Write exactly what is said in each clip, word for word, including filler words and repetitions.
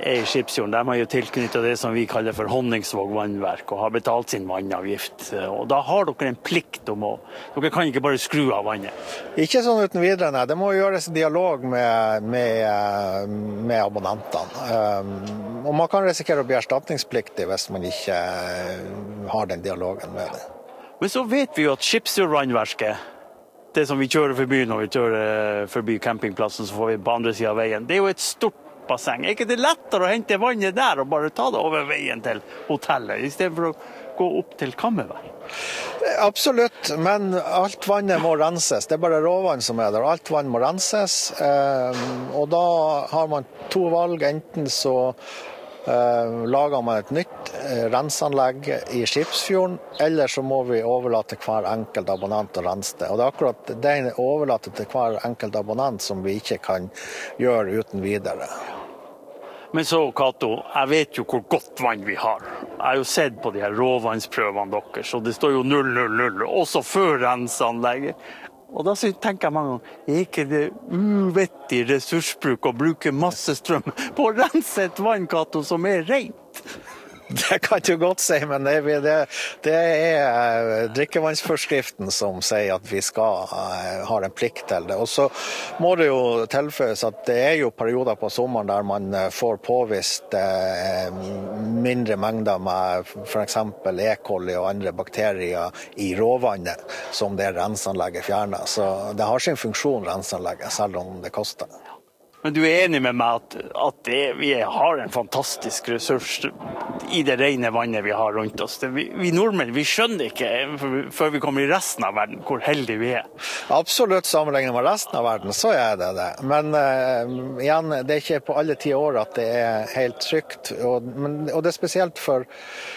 er i Skipsfjorden, de har jo tilknyttet det som vi kaller for Honningsvåg vannverk, og har betalt sin vannavgift. Og da har dere en plikt om å, dere kan ikke bare skru av vannet. Ikke sånn uten videre, nei. Det må gjøres i dialog med, med, med abonnentene. Um, og man kan risikere å bli erstatningspliktig hvis man ikke har den dialogen med det. Men så vet vi jo at Skipsfjordvannverket, det som vi kjører forbi når vi kjører forbi campingplassen, så får vi på andre siden av veien. Det er jo et stort basseng. Er ikke det lettere å hente vannet der og bare ta det over veien til hotellet, i stedet for å gå opp til Kammervær? Absolutt, men alt vannet må renses. Det er bare råvann som er der. Alt vann må renses, og da har man to valg. Enten så Uh, lager man et nytt uh, renseanlegg i Skipsfjorden, eller så må vi overlate hver enkelt abonnent å rense det. Og det er akkurat det overlate til hver enkelt abonnent som vi ikke kan gjøre uten videre. Men så, Kato, jeg vet jo hvor godt vann vi har. Jeg har jo sett på de her råvannsprøvene deres, og det står jo null null null, også før renseanlegget. Og da tenker jeg mange ganger, er ikke det uvettig ressursbruk å bruke masse strøm på å rense et vann, Kato, som er rent? Det kan du godt si, men det, det, det er drikkevannsforskriften som sier at vi skal ha en plikt til det. Og så må det jo tilføyes at det er jo perioder på sommeren der man får påvist mindre mengder med for eksempel E. coli og andre bakterier i råvannet som det renseanlegget fjerner. Så det har sin funksjon, renseanlegget, selv om det koster. Men du er enig med meg at, at det, vi har en fantastisk ressurs i det rene vannet vi har rundt oss. Det, vi, vi nordmenn, vi skjønner ikke før vi kommer i resten av verden hvor heldige vi er. Absolutt, sammenlignet med resten av verden, så er det det. Men uh, igjen, det er ikke på alle ti år at det er helt trygt. Og, men, og det er spesielt for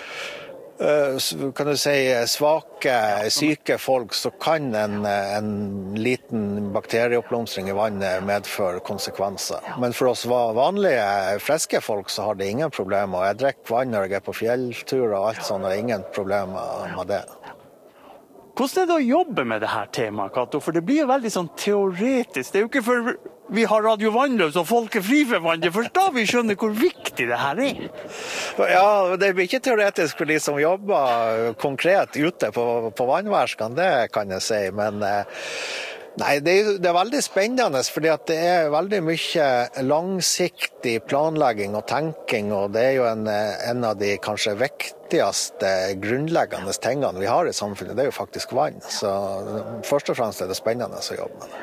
kan du si, svake, syke folk, så kan en, en liten bakterieoppblomstring i vannet medføre konsekvenser. Men for oss vanlige, friske folk, så har det ingen problemer. Jeg drikker vann når jeg er på fjelltur og alt sånt, og det er ingen problemer med det. Hvordan er det å jobbe med det her temaet, Kato? For det blir jo veldig sånn teoretisk. Det er jo ikke for vi har Radio Vannløs og folk er fri for vann. Det er først da vi skjønner hvor viktig det her er. Ja, det blir ikke teoretisk for de som jobber konkret ute på, på vannverskene, det kan jeg si. Men nei, det er, det er veldig spennende, fordi at det er veldig mye langsiktig planlegging og tenking, og det er jo en, en av de kanskje viktigste grunnleggende tingene vi har i samfunnet, det er jo faktisk vann. Så først og fremst er det spennende å jobbe med det.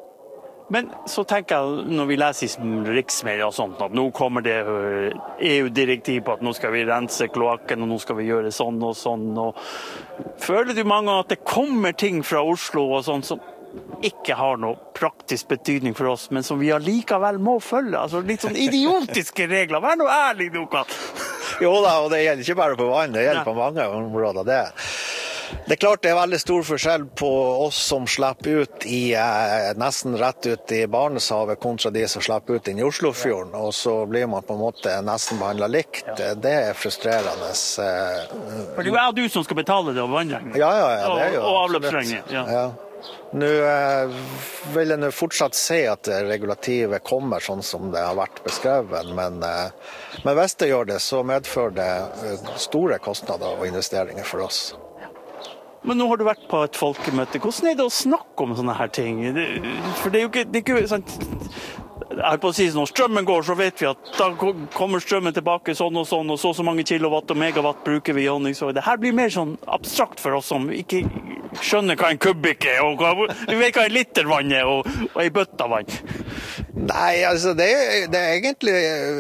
Men så tenker jeg, når vi leser i riksmedia og sånt, at nå kommer det E U-direktiv på at nå skal vi rense kloakken, og nå skal vi gjøre sånn og sånn. Og føler du mange at det kommer ting fra Oslo og sånn som ikke har noe praktisk betydning for oss, men som vi allikevel må følge? Altså litt sånn idiotiske regler. Vær nå ærlig, Luka! Jo da, og det gjelder ikke bare på vann, det gjelder på mange områder det. Det er klart det er veldig stor forskjell på oss som slipper ut i, eh, nesten rett ut i Barentshavet kontra de som slipper ut inn i Oslofjorden, og så blir man på en måte nesten behandlet likt. Det er frustrerende. Eh, For det er jo du som skal betale det av vannregningen. Ja, ja, ja, det er jo. Og, og avløpsregningen. Ja. Ja. Nå eh, vil jeg nå fortsatt si at regulativet kommer sånn som det har vært beskrevet, men, eh, men hvis det gjør det, så medfører det store kostnader og investeringer for oss. Men nå har du vært på et folkemøte. Hvordan er det å snakke om sånne her ting? Det, for det er jo ikke, det er ikke sånn, jeg har på å si når strømmen går, så vet vi at da kommer strømmen tilbake sånn og sånn, og så så mange kilowatt og megawatt bruker vi i Honningsvåg. Det her blir mer sånn abstrakt for oss som ikke skjønner hva en kubikk er, og hva, vi vet hva en liter vann er, og, og en bøtta vann. Nei, altså det er, det er egentlig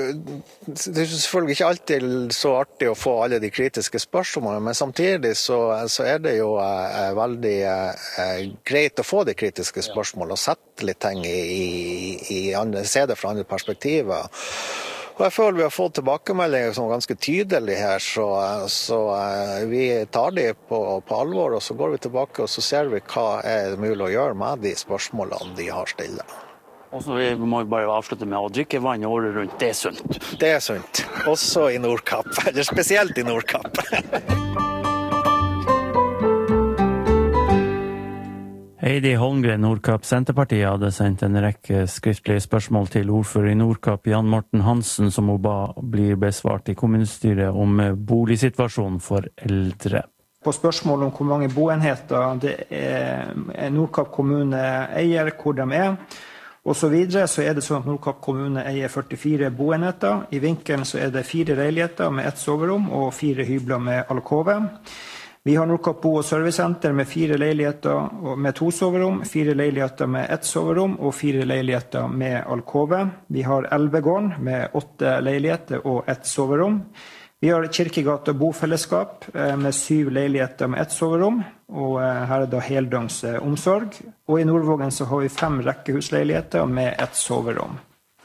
det er selvfølgelig ikke alltid så artig å få alle de kritiske spørsmålene, men samtidig så, så er det jo eh, veldig eh, greit å få de kritiske spørsmålene og sette litt ting i, i, i andre, se det fra andre perspektiver. Og jeg føler vi har fått tilbakemeldinger som er ganske tydelige her, så, så eh, vi tar de på, på alvor, og så går vi tilbake og så ser vi hva er mulig å gjøre med de spørsmålene de har stillet. Og så må vi bare avslutte med å drikke vann året rundt. Det er sunt. Det er sunt. Også i Nordkapp, eller spesielt i Nordkapp. Heidi Holmgren, Nordkapp Senterpartiet, hadde sendt en rekke skriftlige spørsmål til ordfører i Nordkapp, Jan Morten Hansen, som hun ba blir besvart i kommunestyret om boligsituasjonen for eldre. På spørsmål om hvor mange boenheter det er Nordkapp kommune eier, hvor de er, og så videre, så er det sånn at Nordkapp kommune eier førtifire boenheter. I vinkelen så er det fire leiligheter med ett soverom og fire hybler med alkove. Vi har Nordkapp bo- og servicesenter med fire leiligheter med to soverom, fire leiligheter med ett soverom og fire leiligheter med alkove. Vi har Elvegården med åtte leiligheter og ett soverom. Vi har Kirkegata bofellesskap med syv leiligheter med ett soverom, og her er det heldøgns omsorg. Og i Nordvågen så har vi fem rekkehusleiligheter med ett soverom.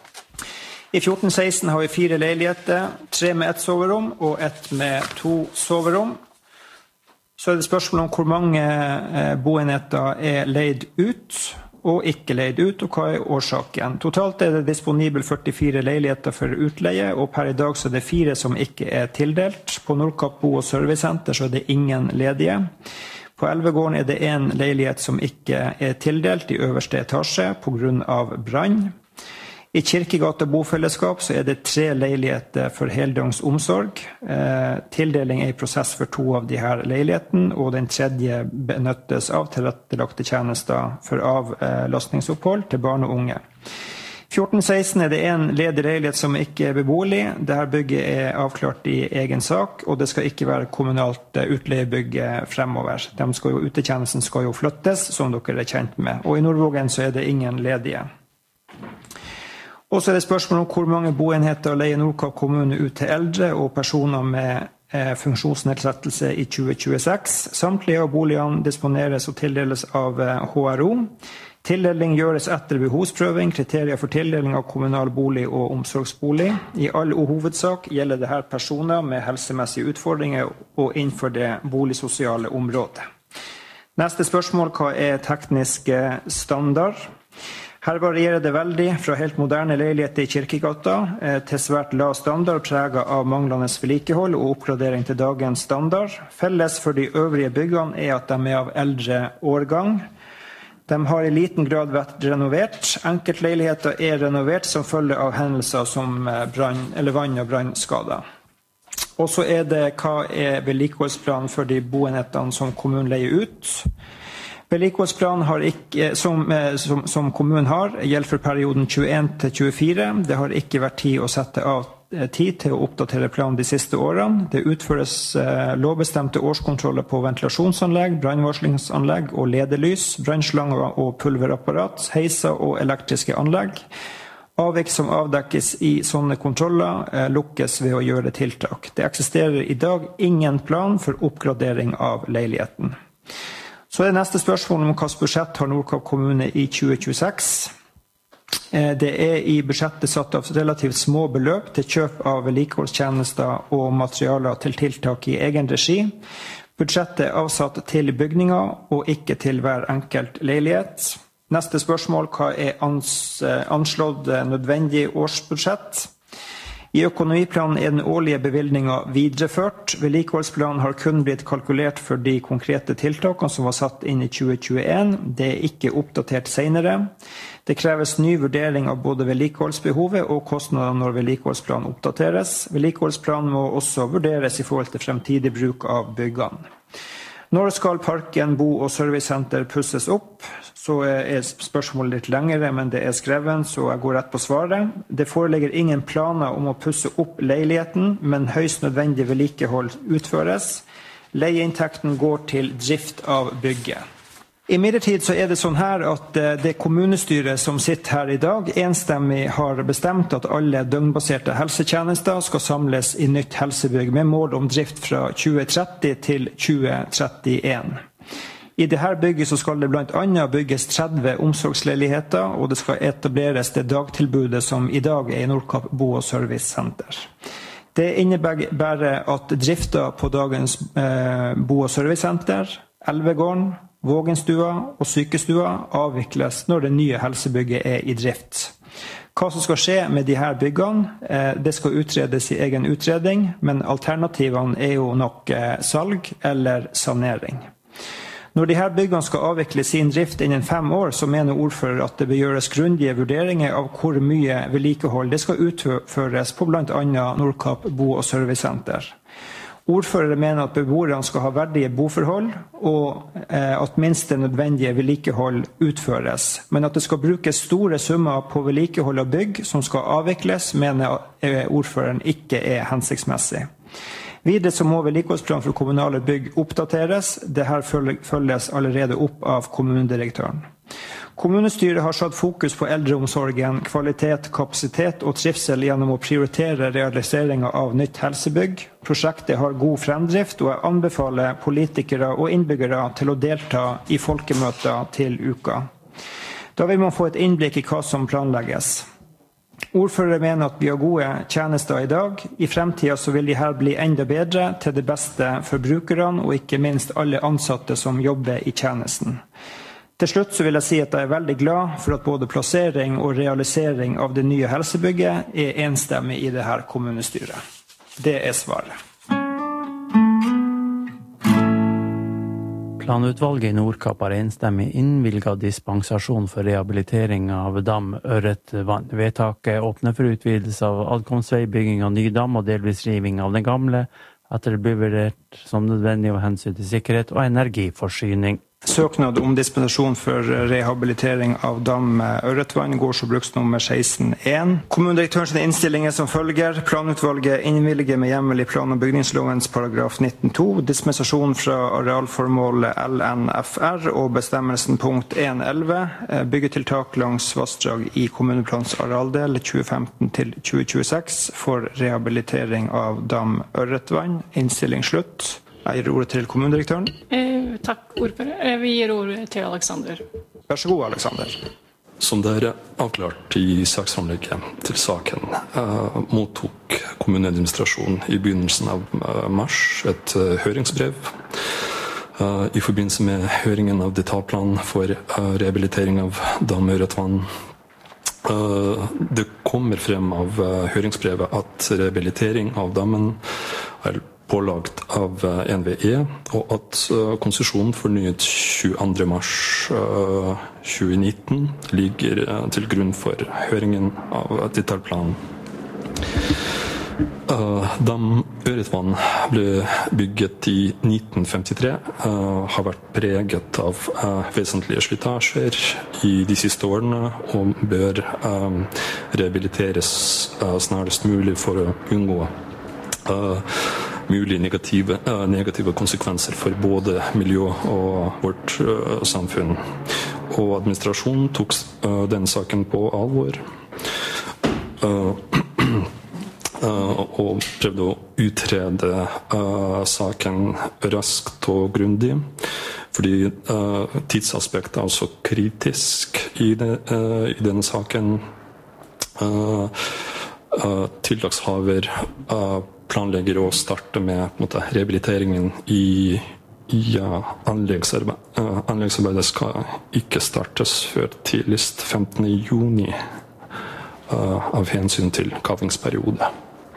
I fjorten seksten har vi fire leiligheter, tre med ett soverom og ett med to soverom. Så er det spørsmål om hvor mange boenheter er leid ut og ikke leid ut, og hva er årsaken. Totalt er det disponibel førtifire leiligheter for utleie, og per i dag så er det fire som ikke er tildelt. På Nordkapp bo- og servicesenter så er det ingen ledige. På Elvegården er det en leilighet som ikke er tildelt i øverste etasje på grunn av brann. I Kirkegata bofellesskap så er det tre leiligheter for heldøgns omsorg. Eh, tildeling er i prosess for to av de her leilighetene, og den tredje benyttes av tilrettelagte tjenester for avlastningsopphold til barn og unge. fjorten seksten er det en ledig leilighet som ikke er beboelig. Dette bygget er avklart i egen sak, og det skal ikke være kommunalt utleiebygg fremover. De skal jo, utetjenesten skal jo flyttes, som dere er kjent med. Og i Nordvågen så er det ingen ledige. Og så er det spørsmål om hvor mange boenheter leier Nordkapp kommune ut til eldre og personer med eh, funksjonsnedsettelse i tjue tjueseks. Samtlige av boligene disponeres og tildeles av eh, H R O. Tildeling gjøres etter behovsprøving, kriterier for tildeling av kommunal bolig og omsorgsbolig. I all hovedsak gjelder det her personer med helsemessige utfordringer og innenfor det boligsosiale området. Neste spørsmål, hva er teknisk standard? Her varierer det veldig fra helt moderne leiligheter i Kirkegata til svært lav standard preget av manglende vedlikehold og oppgradering til dagens standard. Felles for de øvrige byggene er at de er av eldre årgang. De har i liten grad vært renovert. Enkeltleiligheter er renovert som følge av hendelser som brann, eller vann- og brannskader. Og så er det hva er vedlikeholdsplanen for de boenhetene som kommunen leier ut. Vedlikeholdsplanen har ikke, som, som, som kommunen har, gjelder for perioden tjueen til tjuefire. Det har ikke vært tid å sette av tid til å oppdatere planen de siste årene. Det utføres eh, lovbestemte årskontroller på ventilasjonsanlegg, brannvarslingsanlegg og lederlys, brannslanger og pulverapparat, heiser og elektriske anlegg. Avvik som avdekkes i sånne kontroller eh, lukkes ved å gjøre tiltak. Det eksisterer i dag ingen plan for oppgradering av leiligheten. Så er det neste spørsmål om hvilket budsjett har Nordkapp kommune i tjue tjueseks. Det er i budsjettet satt av relativt små beløp til kjøp av vedlikeholdstjenester og materialer til tiltak i egen regi. Budsjettet er avsatt til bygninger og ikke til hver enkelt leilighet. Neste spørsmål, hva er anslått nødvendig årsbudsjett? I økonomiplanen er den årlige bevilgningen videreført. Vedlikeholdsplanen har kun blitt kalkulert for de konkrete tiltakene som var satt inn i tjue tjueen. Det er ikke oppdatert senere. Det kreves ny vurdering av både vedlikeholdsbehovet og kostnader når vedlikeholdsplanen oppdateres. Vedlikeholdsplanen må også vurderes i forhold til fremtidig bruk av byggene. Når skal parken bo- og servicesenter pusses opp? Så er spørsmålet litt lengre, men det er skrevet, så jeg går rett på svaret. Det foreligger ingen planer om å pusse opp leiligheten, men høyst nødvendig vedlikehold utføres. Leieinntekten går til drift av bygget. I midlertid så er det sånn her at det kommunestyret som sitter her i dag enstemmig har bestemt at alle døgnbaserte helsetjenester skal samles i nytt helsebygg med mål om drift fra tjue tretti til tjue trettien. I dette bygget så skal det blant annet bygges tretti omsorgsleiligheter, og det skal etableres det dagtilbudet som i dag er i Nordkapp bo- og servicesenter. Det innebærer at drifta på dagens eh, bo- og servicesenter, Elvegården, Vågenstua og sykestua avvikles når det nye helsebygget er i drift. Hva som skal skje med de her byggene, det skal utredes i egen utredning, men alternativene er jo nok salg eller sanering. Når de her byggene skal avvikle sin drift innen fem år, så mener ordfører at det bør gjøres grundige vurderinger av hvor mye vedlikehold det skal utføres på blant annet Nordkapp bo- og servicesenter. Ordførere mener at beboerne skal ha verdige boforhold, og eh, at minste nødvendige vedlikehold utføres. Men at det skal brukes store summer på vedlikehold av bygg som skal avvikles, mener eh, ordføreren ikke er hensiktsmessig. Videre så må vedlikeholdsplanen for kommunale bygg oppdateres. Dette følges allerede opp av kommunedirektøren. Kommunestyret har satt fokus på eldreomsorgen, kvalitet, kapasitet og trivsel gjennom å prioritere realiseringen av nytt helsebygg. Prosjektet har god fremdrift, og jeg anbefaler politikere og innbyggere til å delta i folkemøter til uka. Da vil man få et innblikk i hva som planlegges. Ordførere mener at vi har gode tjenester i dag. I fremtiden så vil de her bli enda bedre til det beste for brukerne, og ikke minst alle ansatte som jobber i tjenesten. Til slutt så vil jeg si at jeg er veldig glad for at både plassering og realisering av det nye helsebygget er enstemmig i det her kommunestyret. Det er svaret. Planutvalget i Nordkapp har enstemmig innvilget dispensasjon for rehabilitering av dam Ørretvann. Vedtaket åpner for utvidelse av adkomstvei, bygging av ny dam og delvis riving av den gamle, etter det blir vurdert som nødvendig av hensyn til sikkerhet og energiforsyning. Søknad om dispensasjon for rehabilitering av dam Ørretvann går så bruksnummer seksten én. Kommunedirektørens innstilling er som følger. Planutvalget innvilger med hjemmel i plan- og bygningslovens paragraf nitten to dispensasjon fra arealformål L N F R og bestemmelsen punkt en elleve byggetiltak langs vassdrag i kommuneplans arealdel tjue femten til tjue tjueseks for rehabilitering av dam Ørretvann. Innstilling slutt. Jeg gir ordet til kommunedirektøren. Eh, takk, ordfører. Eh, vi gir ordet til Alexander. Vær så god, Alexander. Som det er avklart i saksframlegget til saken, eh, mottok kommuneadministrasjonen i begynnelsen av eh, mars et eh, høringsbrev eh, i forbindelse med høringen av detaljplan for eh, rehabilitering av dam Ørretvann. Eh, det kommer frem av eh, høringsbrevet at rehabilitering av dammen er pålagt av N V E, og at uh, konsesjonen fornyet tjueandre mars uh, tjue nitten ligger uh, til grunn for høringen av detaljplanen. Uh, dam Ørretvann ble bygget i nitten femtitre, uh, har vært preget av uh, vesentlige slitasjer i de siste årene, og bør uh, rehabiliteres uh, snarest mulig for å unngå uh, mulige negative, uh, negative konsekvenser for både miljø og vårt uh, samfunn. Og administrasjonen tok uh, den saken på alvor uh, uh, og prøvde å utrede uh, saken raskt og grundig, fordi uh, tidsaspektet er også kritisk i, det, uh, i denne saken. Uh, uh, tiltakshaver uh, planlegger å starte med måte, rehabiliteringen i, i ja, anleggsarbeid. Uh, anleggsarbeidet skal ikke startes før tidligst femtende juni uh, av hensyn til kavingsperiode.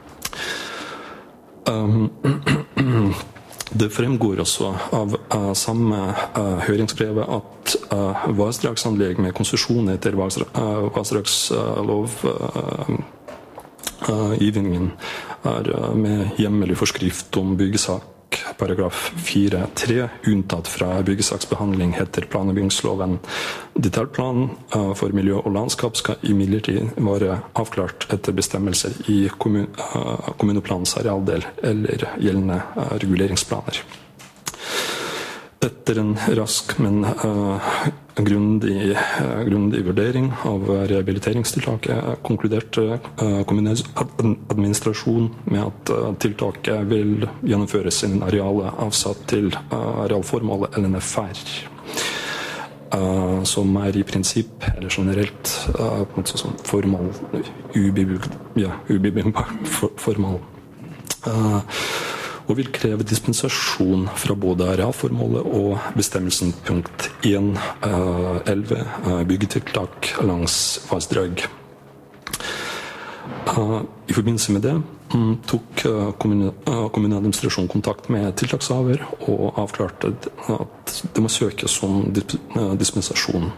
Um, det fremgår også av uh, samme uh, høringsbrevet at uh, vassdragsanlegg med konsesjon etter vassdragslov uh, uh, givningen er uh, med hjemmel i forskrift om byggesak paragraf fire tre unntatt fra byggesaksbehandling etter plan- og bygningsloven. Detaljplan uh, for miljø og landskap skal imidlertid være avklart etter bestemmelser i kommun, uh, kommuneplanens arealdel eller gjeldende uh, reguleringsplaner. Etter en rask, men uh, grundig, uh, grundig vurdering av rehabiliteringstiltaket konkluderte uh, kommuneadministrasjonen med at uh, tiltaket vil gjennomføres innen arealet avsatt til uh, arealformålet L N F R, uh, som er i prinsipp, eller generelt, uh, på en måte som formål, ubebyggbart ja, formål. Uh, og vil kreve dispensasjon fra både arealformålet og bestemmelsen punkt en elleve byggetiltak langs vassdrag. I forbindelse med det tok kommune, kommuneadministrasjonen kontakt med tiltakshaver og avklarte at det må søkes om dispensasjon.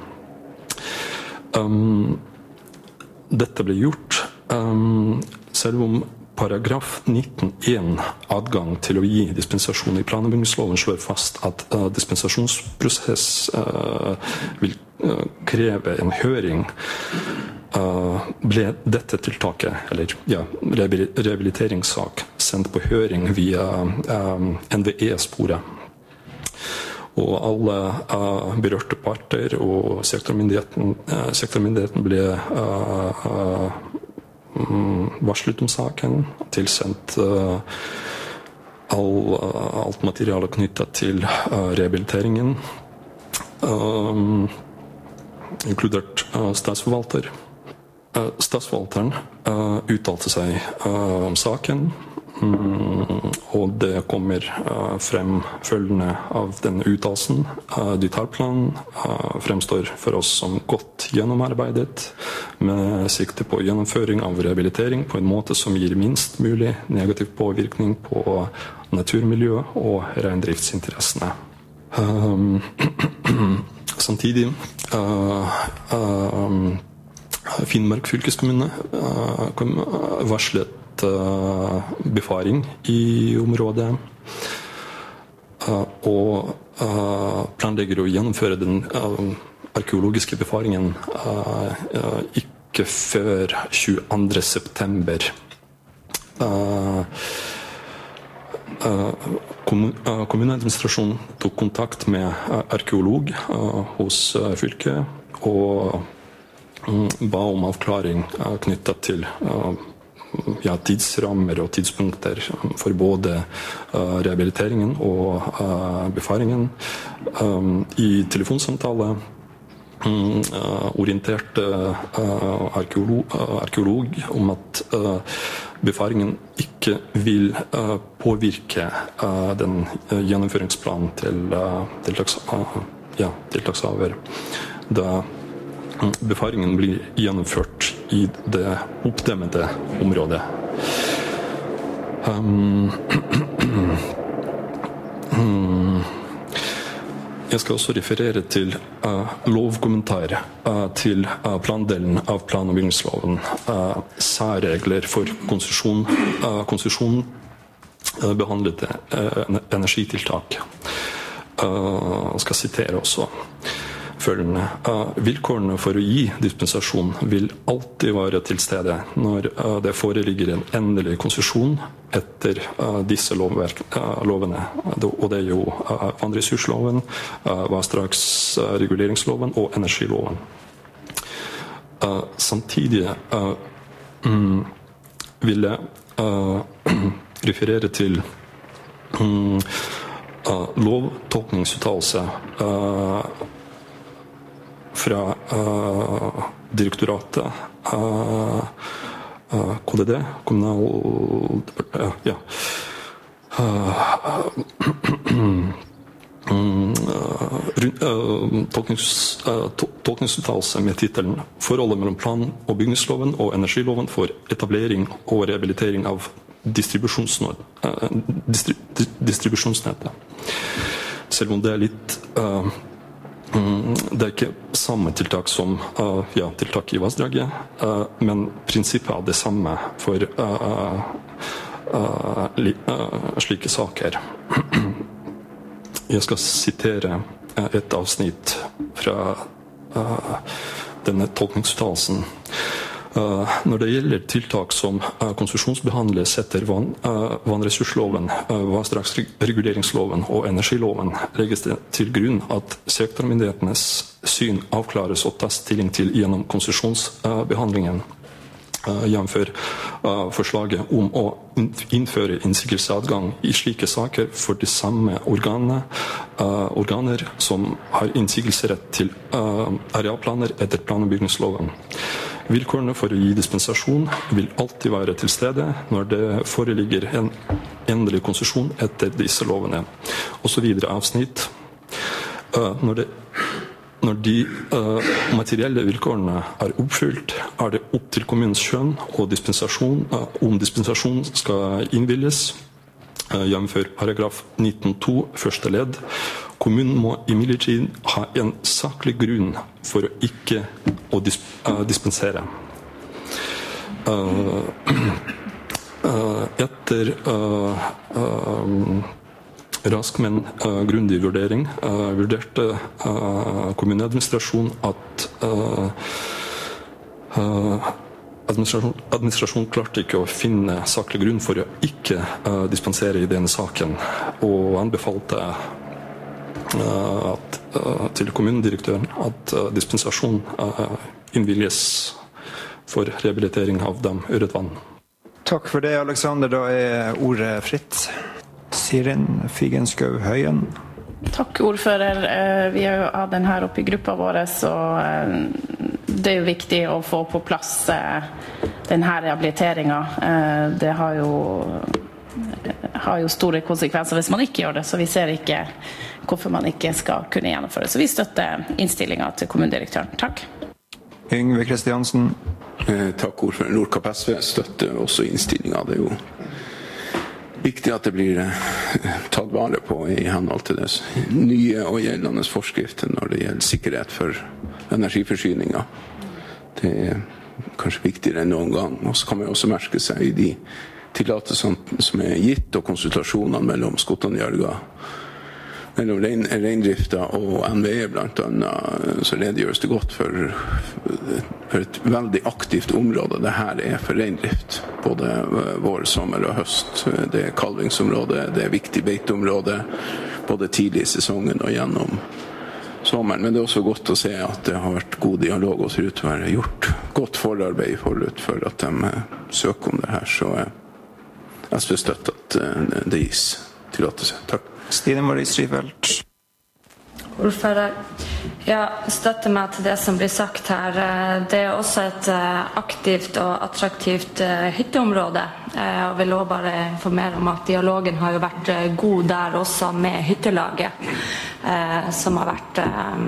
Dette ble gjort selv om paragraf nitten én adgang til å gi dispensasjon i plan- og bygningsloven slår fast at dispensasjonsprosess vil kreve en høring. Ble dette tiltaket, eller ja, rehabiliteringssak, sendt på høring via N V E-sporet. Og alle uh, berørte parter og sektormyndigheten, uh, sektormyndigheten ble uh, uh, varslet om saken, tilsendt uh, all, uh, alt materiale knyttet til uh, rehabiliteringen, uh, inkludert uh, statsforvalter. Uh, statsforvalteren uh, uttalte seg uh, om saken, mm, og det kommer uh, frem følgende av denne uttalelsen. Uh, Detaljplanen uh, fremstår for oss som godt gjennomarbeidet, med sikte på gjennomføring av rehabilitering på en måte som gir minst mulig negativ påvirkning på naturmiljø og reindriftsinteressene. Um, samtidig uh, uh, Finnmark fylkeskommune uh, varslet uh, befaring i området uh, og uh, planlegger å gjennomføre den uh, arkeologiske befaringen uh, uh, ikke før tjueandre september. Uh, uh, kommun, uh, kommuneadministrasjonen tok kontakt med uh, arkeolog uh, hos uh, fylket og ba om avklaring uh, knyttet til uh, ja, tidsrammer og tidspunkter for både uh, rehabiliteringen og uh, befaringen. Um, I telefonsamtale um, uh, orienterte uh, arkeolog, uh, arkeolog om at uh, befaringen ikke vil uh, påvirke uh, den uh, gjennomføringsplanen til uh, tiltaks, uh, ja, tiltakshaver. Da befaringen blir gjennomført i det oppdemmede området. Um, jeg skal også referere til uh, lovkommentar uh, til uh, plandelen av plan- og bygningsloven. Uh, særregler for konsesjon, uh, konsesjon uh, behandlede uh, energitiltak. Uh, jeg skal sitere også. Følgende. Uh, vilkårene for å gi dispensasjon vil alltid være til stede når uh, det foreligger en endelig konsesjon etter uh, disse lovverk, uh, lovene. Og det er jo uh, vannressursloven, uh, vassdragsreguleringsloven og energiloven. Uh, samtidig uh, mm, vil jeg uh, referere til um, uh, lovtolkningsuttalelse uh, fra uh, direktoratet uh, uh, K D D, kommunal uh, ja uh, uh, tolknings, uh, tolkningsuttalelse med titelen Forholdet mellom plan- og bygningsloven og energiloven for etablering og rehabilitering av distribusjonsnett, uh, distri, distribusjonsnettet. Selv om det er litt uh, det er ikke samme tiltak som uh, ja, tiltak i vassdraget, uh, men prinsippet er det samme for uh, uh, li, uh, slike saker. Jeg skal sitere uh, et avsnitt fra uh, denne tolkningsuttalelsen. Uh, når det gjelder tiltak som uh, konsesjonsbehandles etter vann, uh, vannressursloven, uh, vassdragsreguleringsloven og energiloven, legges det til grunn at sektormyndighetenes syn avklares og tas stilling til gjennom konsesjonsbehandlingen. Uh, jevnfør uh, forslaget om å innføre innsigelsesadgang i slike saker for de samme organene, uh, organer som har innsigelserett til uh, arealplaner etter plan- og bygningsloven. Vilkårene for å gi dispensasjon vil alltid være til stede når det foreligger en endelig konsesjon etter disse lovene. Og så videre avsnitt. Når det, når de uh, materielle vilkårene er oppfylt, er det opp til kommunens skjønn og dispensasjon, uh, om dispensasjon skal innvilges, uh, jevnfør paragraf nitten to første ledd. Kommunen må imidlertid ha en saklig grunn for å ikke å dis uh, dispensere. Uh, uh, etter uh, uh, rask, men uh, grundig vurdering uh, vurderte uh, kommuneadministrasjon at uh, uh, administrasjon, administrasjon klarte ikke å finne saklig grunn for å ikke uh, dispensere i denne saken, og anbefalte uh, at, uh, til kommunedirektøren at uh, dispensasjon uh, innvilges for rehabilitering av dem Ørretvann. Takk for det, Alexander. Da er ordet fritt. Sirin Figenschou Høyen. Takk, ordfører. Vi har jo hatt den her oppe i gruppa vår, så det er jo viktig å få på plass denne rehabiliteringen. Det har jo, har jo store konsekvenser hvis man ikke gjør det, så vi ser ikke hvorfor man ikke skal kunne gjennomføre det. Så vi støtter innstillingen til kommunedirektøren. Takk. Yngve Kristiansen. Eh, takk, ordfører. Nordkapp S V støtter også innstillingen. Det er jo viktig at det blir eh, tatt vare på i henhold til det nye og gjeldende forskrifter når det gjelder sikkerhet for energiforsyninger. Det er kanskje viktigere enn noen gang. Og så kan man også merke seg i de tillatelsene som er gitt og konsultasjonene mellom Skotland-Jørga, mellom rein, reindrifta og N V E blant annet, så redegjøres det godt for, for et veldig aktivt område det her er for reindrift. Både vår, sommer og høst. Det er kalvingsområde, det er viktig beiteområde, både tidlig i sesongen og gjennom sommeren. Men det er også godt å se at det har vært god dialog og ser ut til å være gjort godt forarbeid forut for at de søker om det her. Så S V støtter at det gis tillatelse. Takk. Stine Marie Strifeldt. Ordfører, jeg støtter meg til det som blir sagt her. Det er også et aktivt og attraktivt hytteområde. Jeg vil også bare informere om at dialogen har jo vært god der også med hyttelaget, som har vært,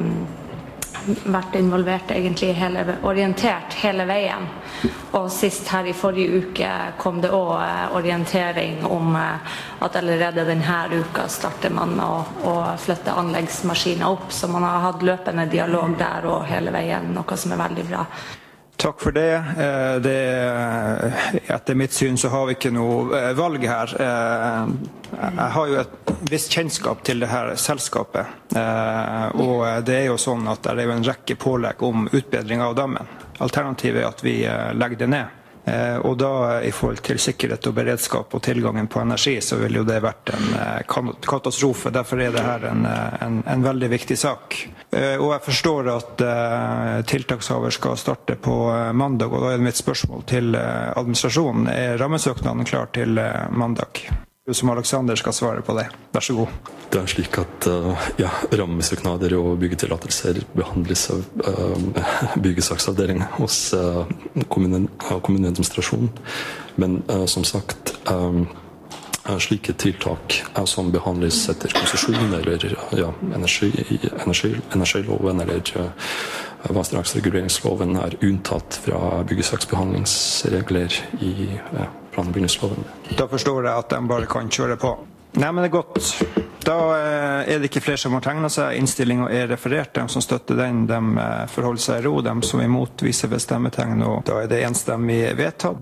vært involvert egentlig hele, orientert hele veien. Og sist her i forrige uke kom det også orientering om at allerede denne uka starter man å, å flytte anleggsmaskiner opp, så man har hatt løpende dialog der og hele veien, noe som er veldig bra. Takk for det. det. Etter mitt syn så har vi ikke noe valg her. Jeg har jo et visst kjennskap til det her selskapet, og det er jo sånn at det er jo en rekke pålegg om utbedring av dammen. Alternativet er at vi legger det ned. Og da i forhold til sikkerhet og beredskap og tilgangen på energi, så vil jo det vært en katastrofe. Derfor er det her en, en, en veldig viktig sak. Og jeg forstår at tiltakshaver skal starte på mandag, og da er mitt spørsmål til administrasjonen. Er rammesøknaden klar til mandag? Du som Alexander skal svare på det. Vær så god. Det er slik at uh, ja, rammesøknader og byggetillatelser behandles av uh, byggesaksavdelingen hos uh, kommunen, uh, kommuneadministrasjonen. Men uh, som sagt, um, slike tiltak uh, som behandles etter konsesjon eller ja, energi, energi, energiloven eller uh, vassdragsreguleringsloven er unntatt fra byggesaksbehandlingsregler i uh, plan- og bygningsloven. Da forstår jeg at de bare kan kjøre på. Nei, men det er godt. Da er det ikke flere som har tegnet seg. Innstillingen er referert. De som støtter den, de forholder seg i ro. De som er imot viser ved stemmetegn, og da er det enstemmig vedtatt.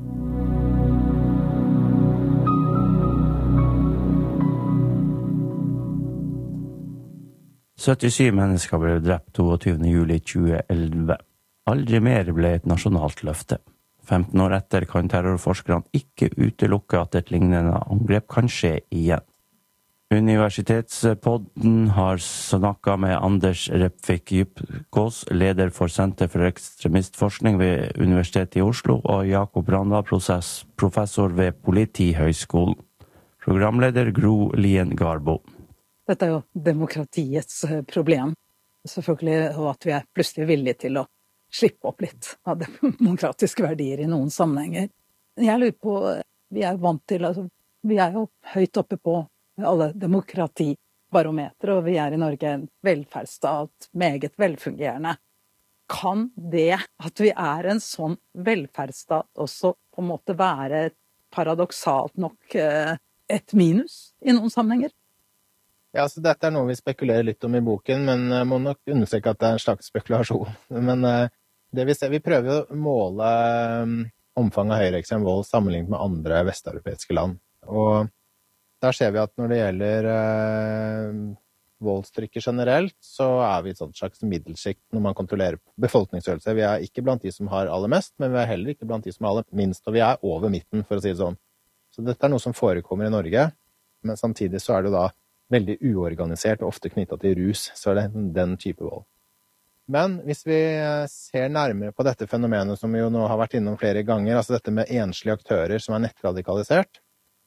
syttisju mennesker ble drept toogtyvende juli tjueelleve. Aldri mer ble et nasjonalt løfte. femten år etter kan terrorforskerne ikke utelukke at et lignende angrep kan skje igjen. Universitetspodden har snakket med Anders Repvik Djupkås, leder for Senter for ekstremistforskning ved Universitetet i Oslo, og Jakob Randal, professor ved Politihøgskolen. Programleder Gro Lien Garbo. Dette er jo demokratiets problem. Selvfølgelig at vi er plutselig villige til å slippe opp litt av demokratiske verdier i noen sammenhenger. Jeg lurer på, vi er jo vant til, altså, vi er jo høyt oppe på alle demokrati barometer, og vi er i Norge en velferdsstat, meget velfungerende. Kan det at vi er en sånn velferdsstat også på en måte være paradoksalt nok et minus i noen sammenhenger? Ja, så dette er noe vi spekulerer litt om i boken, men jeg må nok understreke at det er en slags spekulasjon. Men det vi ser, vi prøver å måle omfanget av høyreekstrem vold sammenlignet med andre vesteuropeiske land. Og der ser vi at når det gjelder eh, voldstrykket generelt, så er vi et sånt slags middelsjikt når man kontrollerer befolkningsstørrelse. Vi er ikke blant de som har aller mest, men vi er heller ikke blant de som har aller minst, og vi er over midten, for å si det sånn. Så dette er noe som forekommer i Norge, men samtidig så er det da veldig uorganisert og ofte knyttet til rus, så er det den type vold. Men hvis vi ser nærmere på dette fenomenet som vi jo nå har vært innom flere ganger, altså dette med enslige aktører som er nettradikalisert,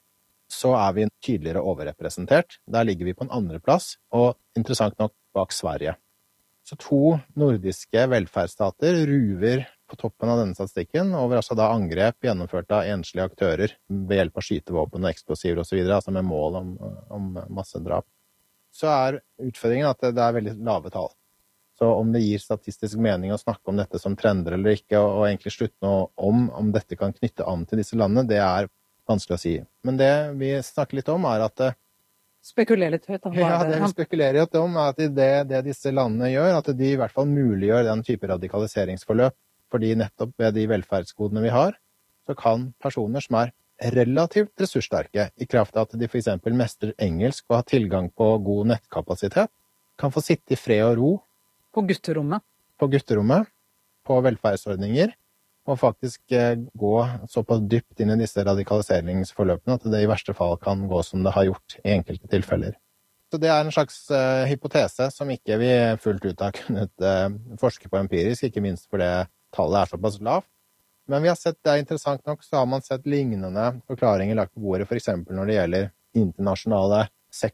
så er vi tydeligere overrepresentert. Der ligger vi på en andre plass, og interessant nok bak Sverige. Så to nordiske velferdsstater ruver på toppen av denne statistikken over altså da angrep gjennomført av enslige aktører ved hjelp av skytevåpen og eksplosiver og så videre, altså med mål om, om massedrap. Så er utfordringen at det, det er veldig lave tall. Så om det gir statistisk mening å snakke om dette som trender eller ikke, og, og egentlig slutte noe om om dette kan knytte an til disse landene, det er vanskelig å si. Men det vi snakker litt om er at Spekulerer litt høyt. Ja, det vi spekulerer litt om er at det, det disse landene gjør, at de i hvert fall muliggjør den type radikaliseringsforløp, fordi nettopp ved de velferdsgodene vi har, så kan personer som er relativt ressurssterke, i kraft av at de for eksempel mestrer engelsk og har tilgang på god nettkapasitet, kan få sitte i fred og ro på gutterommet, på, gutterommet, på velferdsordninger, og faktisk gå såpass dypt inn i disse radikaliseringsforløpene at det i verste fall kan gå som det har gjort i enkelte tilfeller. Så det er en slags uh, hypotese som ikke vi fullt ut har kunnet uh, forske på empirisk, ikke minst fordi tallet er såpass lavt. Men vi har sett, det er interessant nok, så har man sett lignende forklaringer lagt på bordet, for eksempel når det gjelder internasjonale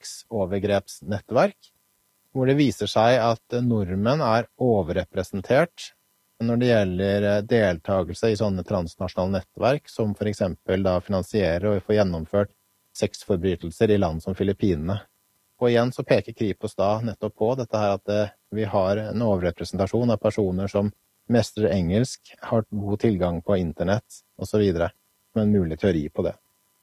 sexovergrepsnettverk, hvor det viser seg at nordmenn er overrepresentert når det gjelder deltakelse i sånne transnasjonale nettverk, som for eksempel da finansierer og får gjennomført sexforbrytelser i land som Filippinene. Og igjen så peker Kripos da nettopp på dette her at vi har en overrepresentasjon av personer som mestrer engelsk, har god tilgang på internett og så videre, med en mulig teori på det.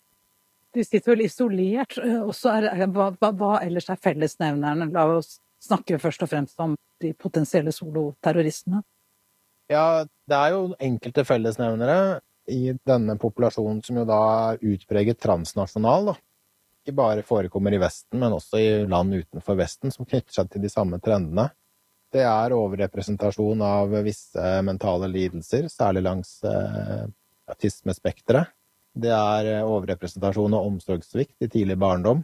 De sitter vel isolert, og så er hva, hva, hva ellers er fellesnevnerne? La oss snakke først og fremst om de potensielle soloterroristene. Ja, det er jo enkelte fellesnevnere i denne populasjonen som jo da er utpreget transnasjonal, da. Ikke bare forekommer i Vesten, men også i land utenfor Vesten, som knytter seg til de samme trendene. Det er overrepresentasjon av visse mentale lidelser, særlig langs eh, autismespekteret. Det er overrepresentasjon av omsorgssvikt i tidlig barndom,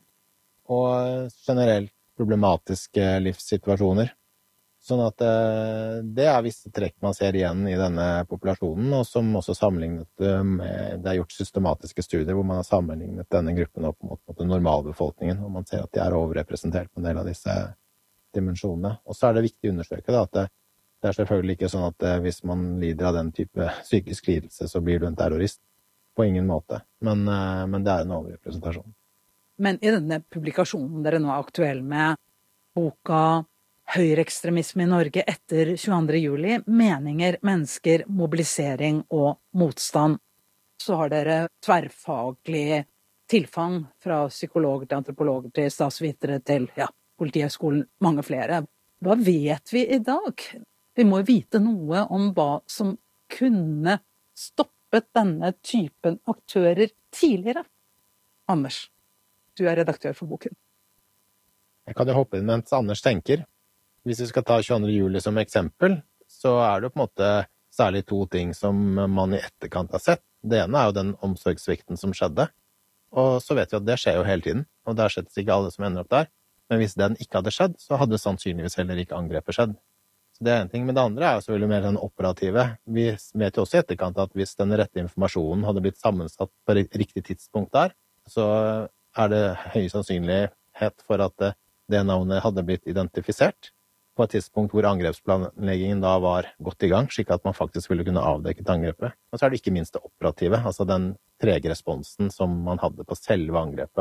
og generelt problematiske livssituasjoner. Sånn at det er visse trekk man ser igjen i denne populasjonen, og som også sammenlignet med, det er gjort systematiske studier hvor man har sammenlignet denne gruppen opp mot, mot den normalbefolkningen, og man ser at de er overrepresentert på en del av disse dimensjonene. Og så er det viktig å undersøke da, at det, det er selvfølgelig ikke sånn at hvis man lider av den type psykisk lidelse, så blir du en terrorist. På ingen måte, men, men det er en overrepresentasjon. Men i denne publikasjonen dere nå er aktuell med, boka Høyreekstremisme i Norge etter tjueandre juli, meninger, mennesker, mobilisering og motstand. Så har dere tverrfaglig tilfang fra psykologer til antropologer til statsvitere til ja, Politihøgskolen, mange flere. Hva vet vi i dag? Vi må vite noe om hva som kunne stoppet denne typen aktører tidligere. Anders, du er redaktør for boken. Jeg kan jo hoppe inn mens Anders tenker. Hvis vi skal ta tjueandre juli som eksempel, så er det på en måte særlig to ting som man i etterkant har sett. Det ene er jo den omsorgssvikten som skjedde, og så vet vi at det skjer jo hele tiden, og det er slett ikke alle som ender opp der. Men hvis den ikke hadde skjedd, så hadde sannsynligvis heller ikke angrepet skjedd. Så det er en ting. Men det andre er jo selvfølgelig mer den operative. Vi vet jo også i etterkant at hvis den rette informasjonen hadde blitt sammensatt på riktig tidspunkt der, så er det høy sannsynlighet for at det navnet hadde blitt identifisert på et tidspunkt hvor angrepsplanleggingen da var godt i gang, slik at man faktisk ville kunne avdekke angrepet. Og så er det ikke minst det operative, altså den trege responsen som man hadde på selve angrepet, og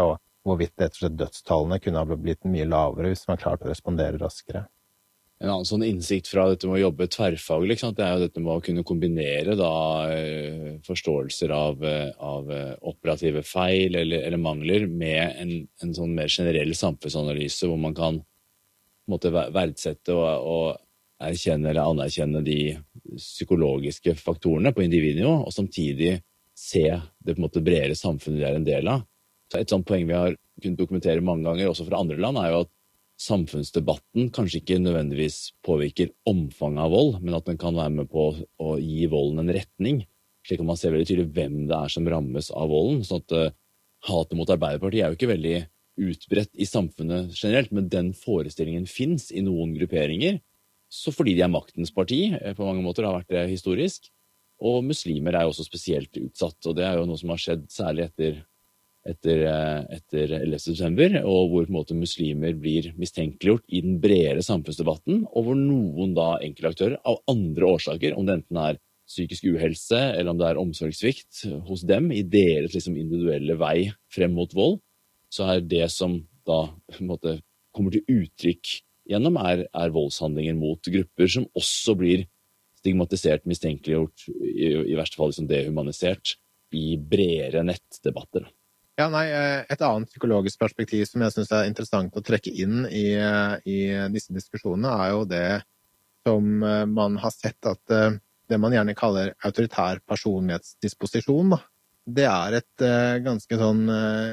hvorvidt rett og slett dødstallene kunne ha blitt mye lavere hvis man klarte å respondere raskere. En annen sånn innsikt fra dette med å jobbe tverrfaglig, ikke sant? Det er jo dette med å kunne kombinere da, forståelser av, av operative feil eller, eller mangler med en, en sånn mer generell samfunnsanalyse hvor man kan måtte verdsette og, og erkjenne eller anerkjenne de psykologiske faktorene på individnivå, og samtidig se det på en måte bredere samfunnet de er en del av. Så et sånt poeng vi har kunnet dokumentere mange ganger, også fra andre land, er jo at samfunnsdebatten kanskje ikke nødvendigvis påvirker omfanget av vold, men at den kan være med på å gi volden en retning, slik at man ser veldig tydelig hvem det er som rammes av volden. Sånn at uh, hatet mot Arbeiderpartiet er jo ikke veldig utbredt i samfunnet generelt, men den forestillingen finnes i noen grupperinger, så fordi de er maktens parti, på mange måter har vært det historisk, og muslimer er jo også spesielt utsatt, og det er jo noe som har skjedd særlig etter etter, etter ellevte september, og hvor på en måte muslimer blir mistenkeliggjort i den bredere samfunnsdebatten, og hvor noen da enkeltaktører av andre årsaker, om det enten er psykisk uhelse, eller om det er omsorgssvikt hos dem, i deres liksom, individuelle vei frem mot vold, så er det som da på en måte kommer til uttrykk gjennom, er, er voldshandlinger mot grupper som også blir stigmatisert, mistenkeliggjort, i, i verste fall liksom dehumanisert, i bredere nettdebatter. Ja, nei, et annet psykologisk perspektiv som jeg synes er interessant å trekke inn i, i disse diskusjonene er jo det som man har sett at det man gjerne kaller autoritær personlighetsdisposisjon, da. Det er et ganske sånn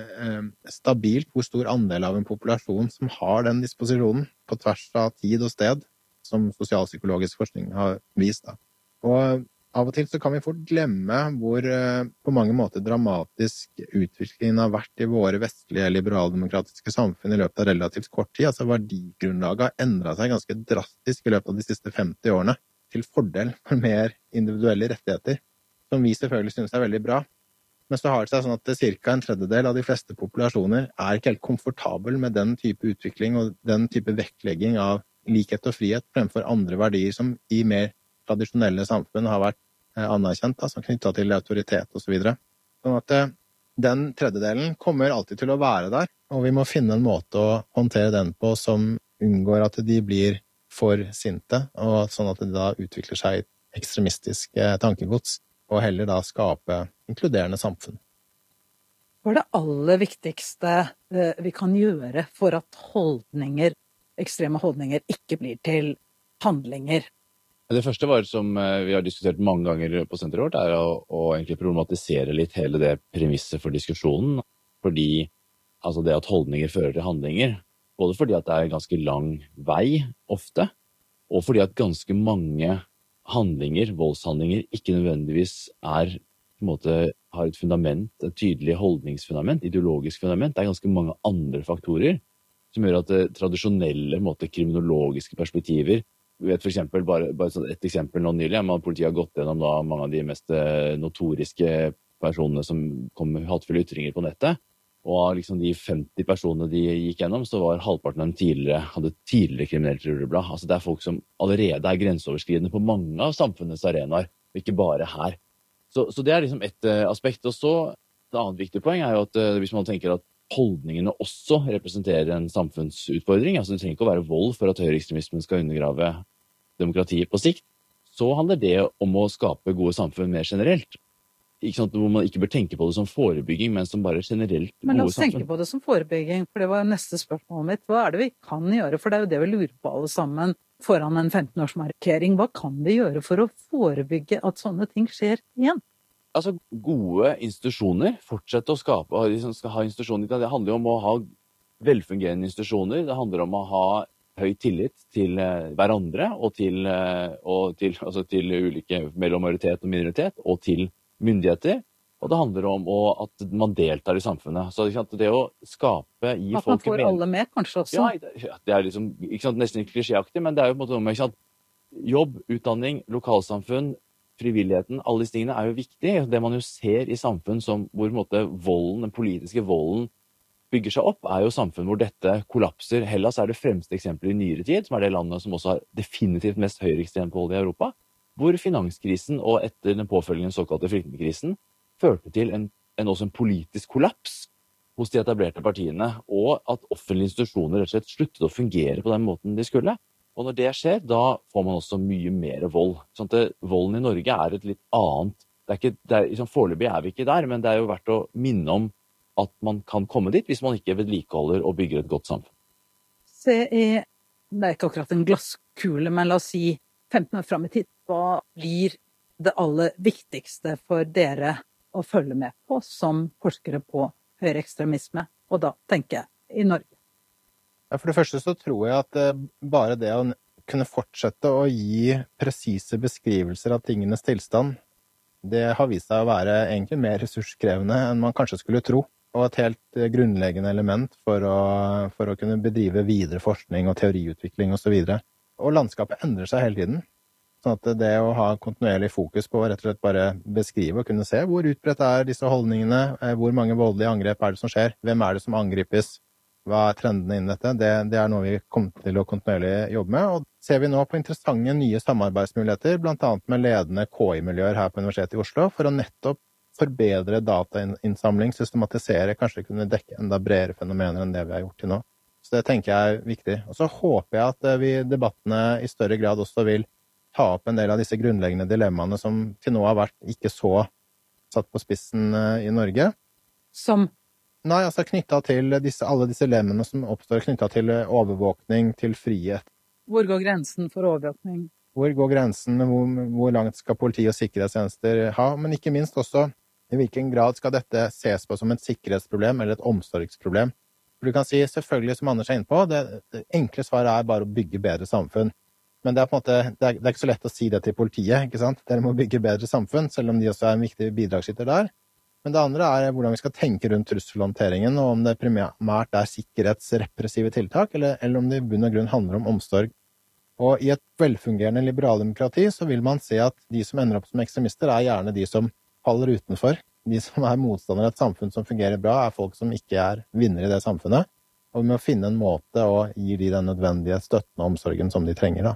stabilt hvor stor andel av en populasjon som har den disposisjonen på tvers av tid og sted, som sosialpsykologisk forskning har vist. Da. Og av og til så kan vi fort glemme hvor på mange måter dramatisk utviklingen har vært i våre vestlige liberaldemokratiske samfunn i løpet av relativt kort tid. Altså verdigrunnlaget har endret seg ganske drastisk i løpet av de siste femti årene til fordel for mer individuelle rettigheter, som vi selvfølgelig synes er veldig bra. Men så har det seg sånn at cirka en tredjedel av de fleste populasjoner er ikke helt komfortabel med den type utvikling og den type vektlegging av likhet og frihet fremfor andre verdier som i mer tradisjonelle samfunn har vært anerkjent, altså knyttet til autoritet og så videre. Sånn at den tredjedelen kommer alltid til å være der, og vi må finne en måte å håndtere den på som unngår at de blir for sinte, og sånn at det da utvikler seg ekstremistisk tankegods, og heller da skape inkluderende samfunn. Hva er det aller viktigste vi kan gjøre for at holdninger, ekstreme holdninger, ikke blir til handlinger? Det første var, som vi har diskutert mange ganger på senteret vårt, er å, å egentlig problematisere litt hele det premisset for diskusjonen. Fordi altså det at holdninger fører til handlinger, både fordi at det er en ganske lang vei ofte, og fordi at ganske mange handlinger, voldshandlinger, ikke nødvendigvis er, på en måte, har et fundament, et tydelig holdningsfundament, ideologisk fundament. Det er ganske mange andre faktorer som gjør at det tradisjonelle, på en måte, kriminologiske perspektiver. Vi vet for eksempel, bare, bare et eksempel nå nylig, at politiet har gått gjennom da, mange av de mest notoriske personene som kom med hatefulle ytringer på nettet, og av liksom de femti personene de gikk gjennom, så var halvparten av dem tidligere, hadde tidligere kriminelt rulleblad. Altså det er folk som allerede er grenseoverskridende på mange av samfunnets arenaer, og ikke bare her. Så, så det er liksom et uh, aspekt. Og så, et annet viktig poeng er jo at uh, hvis man tenker at holdningene også representerer en samfunnsutfordring, altså det trenger ikke å være vold for at høyreekstremismen skal undergrave demokratiet på sikt, så handler det om å skape gode samfunn mer generelt. Ikke sant, hvor man ikke bør tenke på det som forebygging, men som bare generelt gode samfunn. Men la oss tenke på det som forebygging, for det var neste spørsmål mitt. Hva er det vi kan gjøre? For det er jo det vi lurer på alle sammen foran en femten-årsmarkering. Hva kan vi gjøre for å forebygge at sånne ting skjer igjen? Altså, gode institusjoner, fortsette å skape, de som skal ha institusjoner, det handler jo om å ha velfungerende institusjoner, det handler om å ha høy tillit til hverandre, og til, og til, altså til ulike mellom majoritet og minoritet, og til myndigheter, og det handler om å, at man deltar i samfunnet. Så det å skape, gi folk... At man får alle med, kanskje også? Ja, det er liksom, ikke sant, nesten ikke klisjéaktig, men det er jo på en måte om, ikke sant, jobb, utdanning, lokalsamfunn, frivilligheten, alle disse tingene er jo viktig. Det man jo ser i samfunn som, hvor på en måte volden, den politiske volden bygger seg opp, er jo samfunn hvor dette kollapser. Hellas er det fremste eksempelet i nyere tid, som er det landet som også har definitivt mest høyreekstremt vold i Europa, hvor finanskrisen og etter den påfølgende såkalte flyktningkrisen førte til en, en, også en politisk kollaps hos de etablerte partiene, og at offentlige institusjoner rett og slett sluttet å fungere på den måten de skulle. Og når det skjer, da får man også mye mer vold. Sånn at det, volden i Norge er et litt annet. Det er ikke, det er, liksom, foreløpig er vi ikke der, men det er jo verdt å minne om at man kan komme dit hvis man ikke vedlikeholder og bygger et godt samfunn. Se i, det er ikke akkurat en glasskule, men la oss si femten år frem i tid. Hva blir det aller viktigste for dere å følge med på som forskere på høyreekstremisme, og da tenker jeg i Norge? Ja, for det første så tror jeg at eh, bare det å kunne fortsette å gi presise beskrivelser av tingenes tilstand, det har vist seg å være egentlig mer ressurskrevende enn man kanskje skulle tro, og et helt grunnleggende element for å, for å kunne bedrive videre forskning og teoriutvikling og så videre. Og landskapet endrer seg hele tiden, sånn at det å ha kontinuerlig fokus på å rett og slett bare beskrive og kunne se hvor utbredt er disse holdningene, hvor mange voldelige angrep er det som skjer, hvem er det som angripes, hva er trendene innen dette, det, det er noe vi kommer til å kontinuerlig jobbe med. Og ser vi nå på interessante nye samarbeidsmuligheter, blant annet med ledende K I-miljøer her på Universitetet i Oslo, for å nettopp forbedre datainnsamling, systematisere, kanskje kunne dekke enda bredere fenomener enn det vi har gjort til nå. Så det tenker jeg er viktig. Og så håper jeg at vi i debattene i større grad også vil ta opp en del av disse grunnleggende dilemmaene som til nå har vært ikke så satt på spissen i Norge. Som? Nei, altså knyttet til disse, alle disse lemmene som oppstår knyttet til overvåkning, til frihet. Hvor går grensen for overvåkning? Hvor går grensen, hvor, hvor langt skal politi og sikkerhetstjenester ha, men ikke minst også i hvilken grad skal dette ses på som et sikkerhetsproblem eller et omsorgsproblem. For du kan si, selvfølgelig som Anders er inne på, det, det enkle svaret er bare å bygge bedre samfunn. Men det er på en måte, det er, det er ikke så lett å si det til politiet, ikke sant? Dere må bygge bedre samfunn, selv om de også er en viktig bidragsyter der. Men det andre er hvordan vi skal tenke rundt trusselhåndteringen, og om det primært er sikkerhetsrepressive tiltak, eller, eller om det i bunn og grunn handler om omsorg. Og i et velfungerende liberaldemokrati så vil man se at de som ender opp som ekstremister er gjerne de som faller utenfor. De som er motstandere av et samfunn som fungerer bra, er folk som ikke er vinnere i det samfunnet. Og vi må finne en måte å gi de den nødvendige støtten og omsorgen som de trenger da.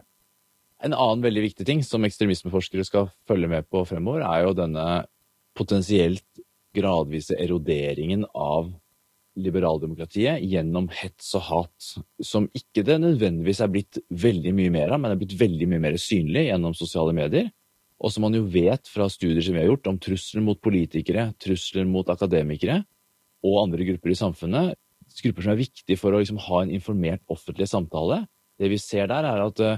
En annen veldig viktig ting som ekstremismeforskere skal følge med på fremover, er jo denne potensielt gradvise eroderingen av liberaldemokratiet gjennom hets og hat, som ikke det nødvendigvis er blitt veldig mye mer av, men er blitt veldig mye mer synlig gjennom sosiale medier, og som man jo vet fra studier som vi har gjort om trusler mot politikere, trusler mot akademikere og andre grupper i samfunnet, grupper som er viktige for å liksom ha en informert offentlig samtale. Det vi ser der er at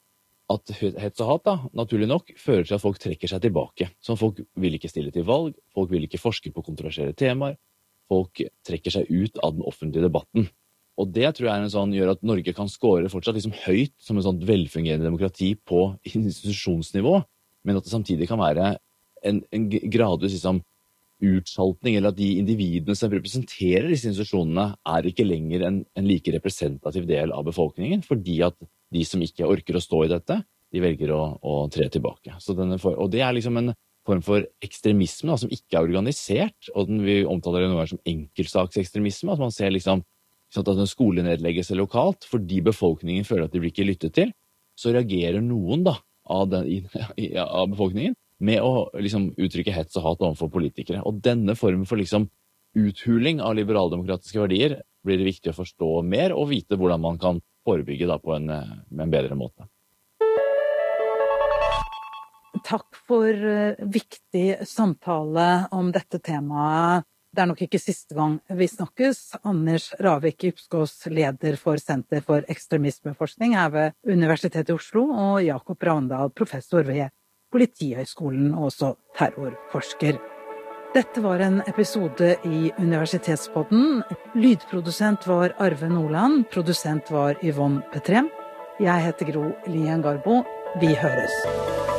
at hets og hat, da, naturlig nok, fører til at folk trekker seg tilbake. Så folk vil ikke stille til valg, folk vil ikke forske på kontroversielle temaer, folk trekker seg ut av den offentlige debatten. Og det tror jeg er en sånn, gjør at Norge kan score fortsatt liksom høyt som en sånn velfungerende demokrati på institusjonsnivå, men at det samtidig kan være en, en gradvis liksom, utsaltning, eller at de individene som representerer disse institusjonene er ikke lenger en, en like representativ del av befolkningen, fordi at de som ikke orker å stå i dette, de velger å, å tre tilbake. Så denne for, og det er liksom en form for ekstremisme da, som ikke er organisert, og den vi omtaler noe som enkeltsaksekstremisme, at man ser liksom sånn at en skole nedlegges lokalt, fordi befolkningen føler at de blir ikke lyttet til, så reagerer noen da, av, den, av befolkningen med å liksom, uttrykke hets og hat overfor politikere. Og denne formen for liksom, uthuling av liberaldemokratiske verdier blir det viktig å forstå mer og vite hvordan man kan forebygge da, på en, med en bedre måte. Takk for viktig samtale om dette temaet. Det er nok ikke siste gang vi snakkes. Anders Ravik Djupskås, leder for Senter for ekstremismeforskning her ved Universitetet i Oslo, og Jakob Ravndal, professor ved Politihøgskolen og også terrorforsker. Dette var en episode i Universitetspodden. Lydprodusent var Arve Nordland, produsent var Yvonne Petrem. Jeg heter Gro Lien Garbo. Vi høres.